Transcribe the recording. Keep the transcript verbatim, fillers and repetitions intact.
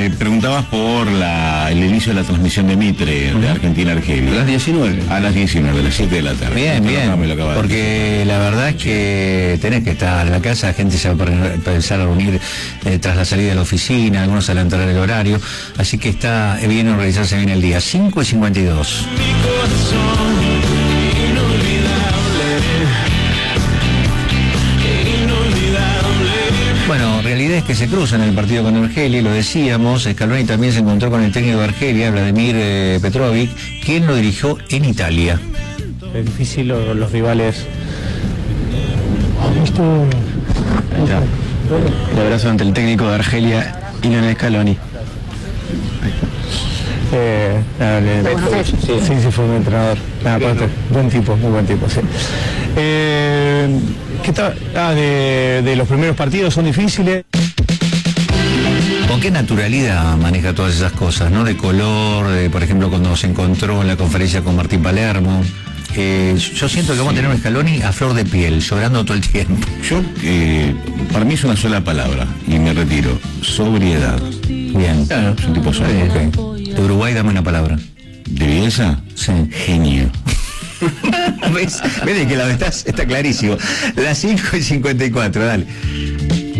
me preguntabas por la, el inicio de la transmisión de Mitre de Argentina-Argelia. A las diecinueve. A las diecinueve, a las siete de la tarde. Bien, Esto bien. no me lo acabas de Porque decir. la verdad es que tenés que estar en la casa, la gente se va a empezar a reunir eh, tras la salida de la oficina, algunos adelantarán el horario, así que está bien organizarse bien el día. cinco y cincuenta y dos. Bueno, realidades que se cruzan en el partido con Argelia, lo decíamos. Scaloni también se encontró con el técnico de Argelia, Vladimir eh, Petrovic, quien lo dirigió en Italia. Es difícil los, los rivales. Ya. El abrazo ante el técnico de Argelia, Lionel Scaloni. Eh, ah, le- sí, sí, sí, fue un entrenador. Ah, aparte, buen tipo, muy buen tipo, sí. Eh, ¿qué tal? Ah, de, de los primeros partidos son difíciles. ¿Con qué naturalidad maneja todas esas cosas, no? De color, de, por ejemplo, cuando se encontró en la conferencia con Martín Palermo. Eh, yo siento que vamos a tener un Scaloni a flor de piel, llorando todo el tiempo. Yo, eh, para mí es una sola palabra, y me retiro. Sobriedad. Bien. Claro, es un tipo sobrio. Ok. De Uruguay, dame una palabra. ¿De Bielsa? Sí. Genio. ¿Ves? ¿Ves que la verdad está clarísimo? Las cinco y cincuenta y cuatro, dale.